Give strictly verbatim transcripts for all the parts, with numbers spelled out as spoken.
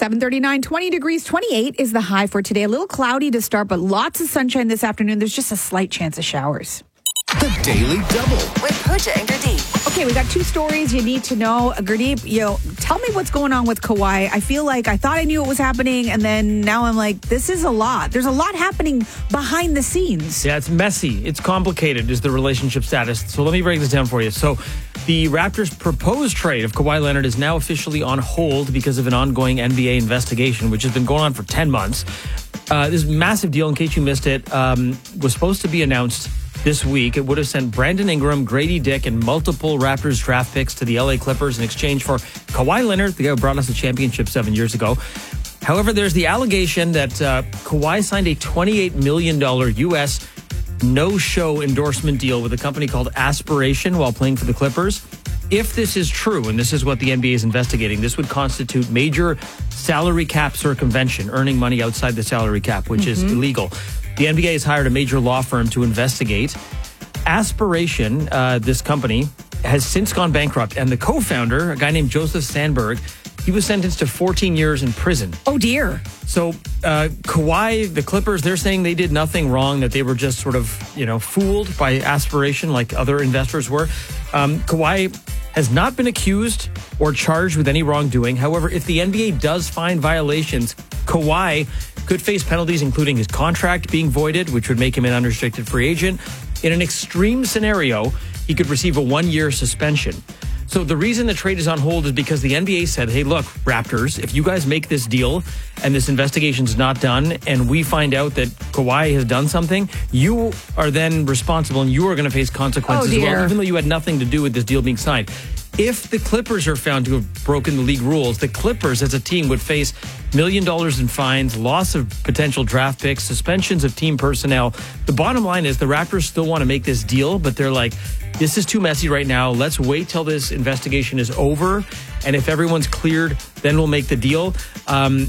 seven thirty-nine, twenty degrees, twenty-eight is the high for today. A little cloudy to start, but lots of sunshine this afternoon. There's just a slight chance of showers. The Daily Double with Pooja and Gurdeep. Okay, we got two stories you need to know. Gurdeep, you know, tell me what's going on with Kawhi. I feel like I thought I knew it was happening, and then now I'm like, this is a lot. There's a lot happening behind the scenes. Yeah, it's messy. It's complicated is the relationship status. So let me break this down for you. So the Raptors' proposed trade of Kawhi Leonard is now officially on hold because of an ongoing N B A investigation, which has been going on for ten months. Uh, this massive deal, in case you missed it, um, was supposed to be announced this week. It would have sent Brandon Ingram, Grady Dick, and multiple Raptors draft picks to the L A Clippers in exchange for Kawhi Leonard, the guy who brought us the championship seven years ago. However, there's the allegation that uh, Kawhi signed a twenty-eight million dollars U S no-show endorsement deal with a company called Aspiration while playing for the Clippers. If this is true, and this is what the N B A is investigating, this would constitute major salary cap circumvention, earning money outside the salary cap, which mm-hmm. is illegal. The N B A has hired a major law firm to investigate. Aspiration, uh, this company, has since gone bankrupt, and the co-founder, a guy named Joseph Sandberg, he was sentenced to fourteen years in prison. Oh, dear. So uh, Kawhi, the Clippers, they're saying they did nothing wrong, that they were just sort of, you know, fooled by Aspiration like other investors were. Um, Kawhi has not been accused or charged with any wrongdoing. However, if the N B A does find violations, Kawhi could face penalties, including his contract being voided, which would make him an unrestricted free agent. In an extreme scenario, he could receive a one-year suspension. So the reason the trade is on hold is because the N B A said, hey, look, Raptors, if you guys make this deal and this investigation's not done and we find out that Kawhi has done something, you are then responsible and you are going to face consequences oh, as well, even though you had nothing to do with this deal being signed. If the Clippers are found to have broken the league rules, the Clippers as a team would face million dollars in fines, loss of potential draft picks, suspensions of team personnel. The bottom line is the Raptors still want to make this deal, but they're like, this is too messy right now. Let's wait till this investigation is over. And if everyone's cleared, then we'll make the deal. Um,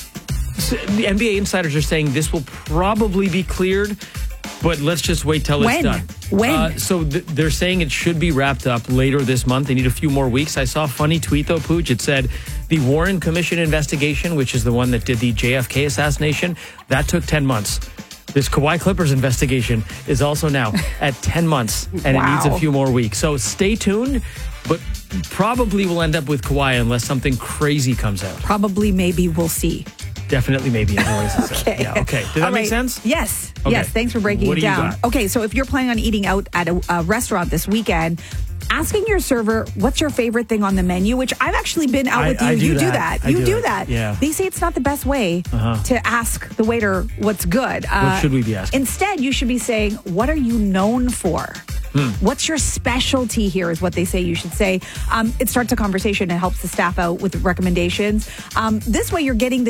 so the N B A insiders are saying this will probably be cleared, but let's just wait till when? it's done. When? Uh, so th- they're saying it should be wrapped up later this month. They need a few more weeks. I saw a funny tweet, though, Pooch. It said the Warren Commission investigation, which is the one that did the J F K assassination, that took ten months. This Kawhi Clippers investigation is also now at ten months, and wow. it needs a few more weeks. So stay tuned, but probably we'll end up with Kawhi unless something crazy comes out. Probably, maybe, we'll see. Definitely, maybe. okay. Yeah, okay. Did that All make right. sense? Yes. Okay. Yes. Thanks for breaking what it do you down. got? Okay. So if you're planning on eating out at a, a restaurant this weekend, asking your server, what's your favorite thing on the menu? Which I've actually been out I, with you. I do you that. do that. I you do, do it. that. Yeah. They say it's not the best way uh-huh. to ask the waiter what's good. Uh, what should we be asking? Instead, you should be saying, what are you known for? Hmm. What's your specialty here is what they say you should say. Um, it starts a conversation. It helps the staff out with recommendations. Um, this way, you're getting the